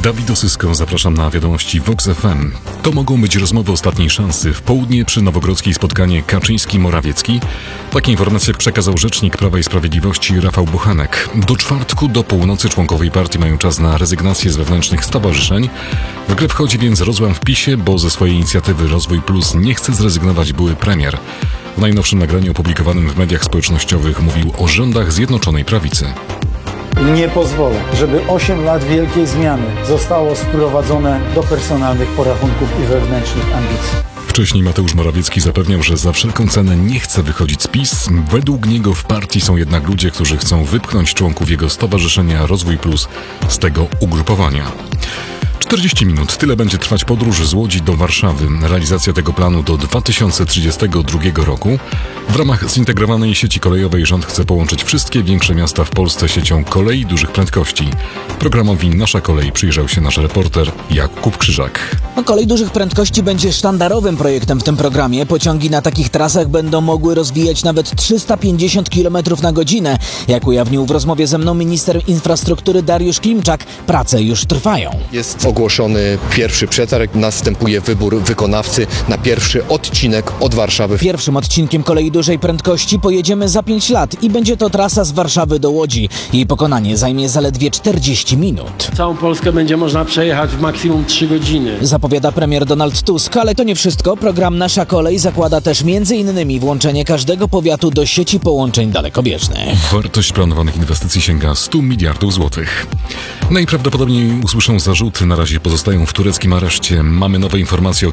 Dawid Osysko, zapraszam na wiadomości Vox FM. To mogą być rozmowy ostatniej szansy. W południe przy Nowogrodzkiej spotkanie Kaczyński-Morawiecki. Takie informacje przekazał rzecznik Prawa i Sprawiedliwości Rafał Bochenek. Do czwartku do północy członkowie partii mają czas na rezygnację z wewnętrznych stowarzyszeń. W grę wchodzi więc rozłam w PiS-ie, bo ze swojej inicjatywy Rozwój Plus nie chce zrezygnować były premier. W najnowszym nagraniu opublikowanym w mediach społecznościowych mówił o rządach Zjednoczonej Prawicy. Nie pozwolę, żeby 8 lat wielkiej zmiany zostało sprowadzone do personalnych porachunków i wewnętrznych ambicji. Wcześniej Mateusz Morawiecki zapewniał, że za wszelką cenę nie chce wychodzić z PiS. Według niego w partii są jednak ludzie, którzy chcą wypchnąć członków jego stowarzyszenia Rozwój Plus z tego ugrupowania. 40 minut. Tyle będzie trwać podróż z Łodzi do Warszawy. Realizacja tego planu do 2032 roku. W ramach zintegrowanej sieci kolejowej rząd chce połączyć wszystkie większe miasta w Polsce siecią kolei dużych prędkości. Programowi Nasza Kolej przyjrzał się nasz reporter Jakub Krzyżak. Kolej dużych prędkości będzie sztandarowym projektem w tym programie. Pociągi na takich trasach będą mogły rozwijać nawet 350 km na godzinę. Jak ujawnił w rozmowie ze mną minister infrastruktury Dariusz Klimczak, prace już trwają. Jest ogłoszony pierwszy przetarg, następuje wybór wykonawcy na pierwszy odcinek od Warszawy. Pierwszym odcinkiem kolei dużej prędkości pojedziemy za 5 lat i będzie to trasa z Warszawy do Łodzi. Jej pokonanie zajmie zaledwie 40 minut. Całą Polskę będzie można przejechać w maksimum 3 godziny. Zapowiada premier Donald Tusk, ale to nie wszystko. Program Nasza Kolej zakłada też m.in. włączenie każdego powiatu do sieci połączeń dalekobieżnych. Wartość planowanych inwestycji sięga 100 miliardów złotych. Najprawdopodobniej usłyszą zarzuty, na razie pozostają w tureckim areszcie. Mamy nowe informacje o